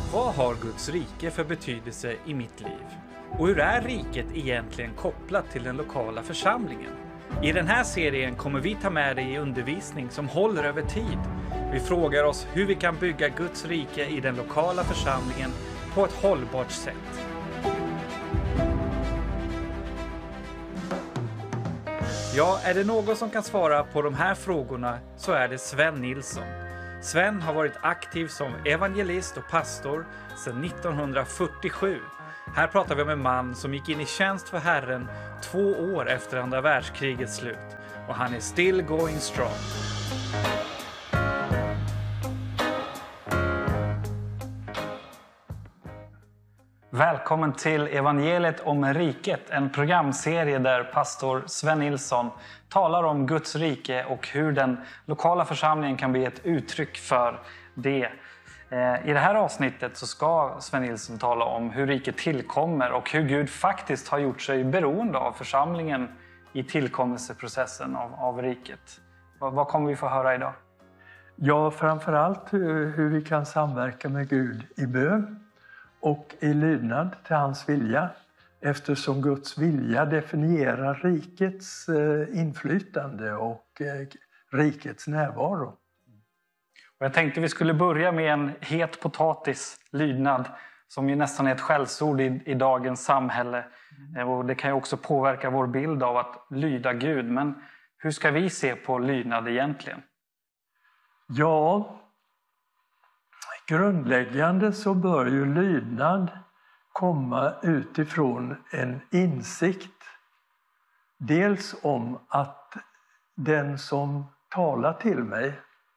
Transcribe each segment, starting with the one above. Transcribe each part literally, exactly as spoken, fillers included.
Vad har Guds rike för betydelse i mitt liv? Och hur är riket egentligen kopplat till den lokala församlingen? I den här serien kommer vi ta med dig i undervisning som håller över tid. Vi frågar oss hur vi kan bygga Guds rike i den lokala församlingen på ett hållbart sätt. Ja, är det någon som kan svara på de här frågorna så är det Sven Nilsson. Sven har varit aktiv som evangelist och pastor sedan nittonhundrafyrtiosju. Här pratar vi om en man som gick in i tjänst för Herren två år efter andra världskrigets slut. Och han är still going strong. Välkommen till Evangeliet om riket, en programserie där pastor Sven Nilsson talar om Guds rike och hur den lokala församlingen kan bli ett uttryck för det. I det här avsnittet så ska Sven Nilsson tala om hur riket tillkommer och hur Gud faktiskt har gjort sig beroende av församlingen i tillkommelseprocessen av, av riket. Vad, vad kommer vi få höra idag? Ja, framförallt hur, hur vi kan samverka med Gud i bön och i lydnad till hans vilja, eftersom Guds vilja definierar rikets eh, inflytande och eh, rikets närvaro. Och jag tänkte vi skulle börja med en het potatis, lydnad, som ju nästan är ett skällsord i, i dagens samhälle. Mm. Och det kan ju också påverka vår bild av att lyda Gud. Men hur ska vi se på lydnad egentligen? Ja, grundläggande så bör ju lydnad komma utifrån en insikt. Dels om att den som talar till mig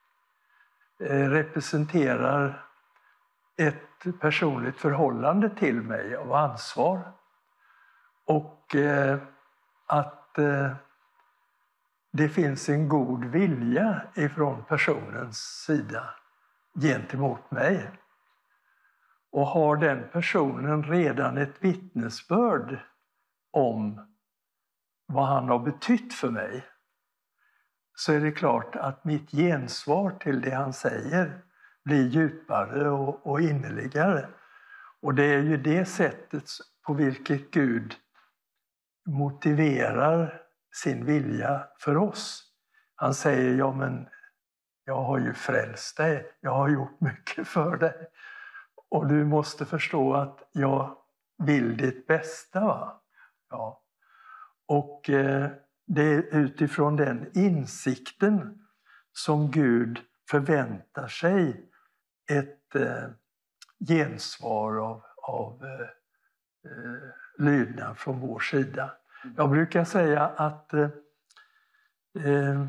representerar ett personligt förhållande till mig av ansvar. Och att det finns en god vilja ifrån personens sida gentemot mig. Och har den personen redan ett vittnesbörd om vad han har betytt för mig, så är det klart att mitt gensvar till det han säger blir djupare och, och innerligare. Och det är ju det sättet på vilket Gud motiverar sin vilja för oss. Han säger, ja men jag har ju frälst dig, jag har gjort mycket för dig. Och du måste förstå att jag vill ditt bästa, va? Ja. Och eh, det är utifrån den insikten som Gud förväntar sig ett eh, gensvar av, av eh, lydnad från vår sida. Jag brukar säga att eh, eh,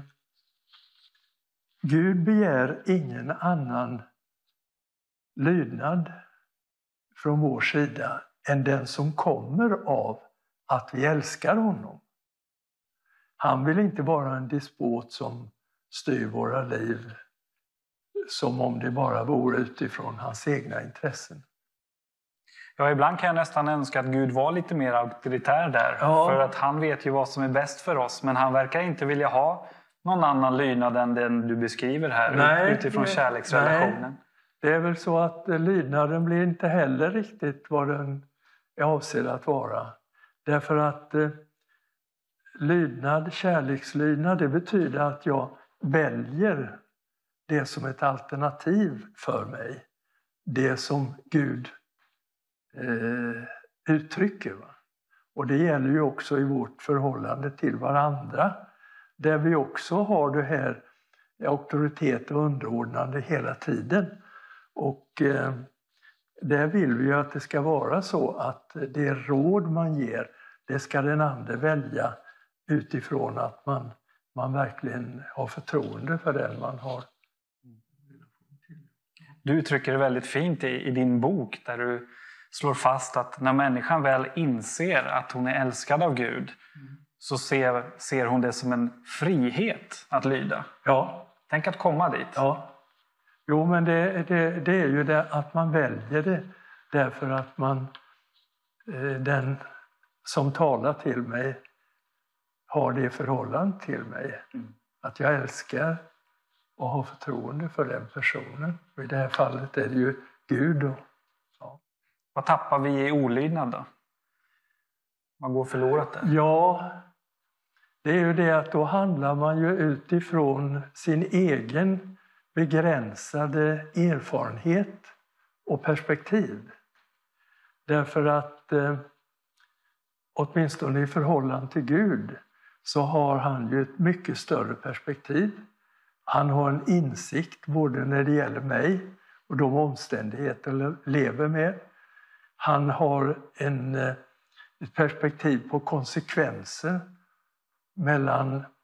Gud begär ingen annan lydnad från vår sida än den som kommer av att vi älskar honom. Han vill inte vara en despot som styr våra liv som om det bara vore utifrån hans egna intressen. Ja, ibland kan jag nästan önska att Gud var lite mer auktoritär där. Ja. För att han vet ju vad som är bäst för oss. Men han verkar inte vilja ha någon annan lydnad än den du beskriver här. Nej, utifrån kärleksrelationen. Nej. Det är väl så att lydnaden blir inte heller riktigt vad den är avsedd att vara. Därför att eh, lydnad, kärlekslydnad, det betyder att jag väljer det som ett alternativ för mig. Det som Gud eh, uttrycker. Va? Och det gäller ju också i vårt förhållande till varandra. Där vi också har det här auktoritet och underordnande hela tiden. Och eh, där vill vi ju att det ska vara så att det råd man ger, det ska den andra välja utifrån att man, man verkligen har förtroende för den man har. Du uttrycker det väldigt fint i, i din bok där du slår fast att när människan väl inser att hon är älskad av Gud mm. så ser, ser hon det som en frihet att lyda. Ja. Tänk att komma dit. Ja. Jo, men det, det, det är ju det att man väljer det därför att man, eh, den som talar till mig har det förhållande till mig. Mm. Att jag älskar och har förtroende för den personen. Och i det här fallet är det ju Gud. Och Vad tappar vi i olydnad då? Vad går förlorat där? Ja, det är ju det att då handlar man ju utifrån sin egen begränsade erfarenhet och perspektiv. Därför att eh, åtminstone i förhållande till Gud så har han ju ett mycket större perspektiv. Han har en insikt både när det gäller mig och de omständigheter jag lever med. Han har en, ett perspektiv på konsekvenser mellan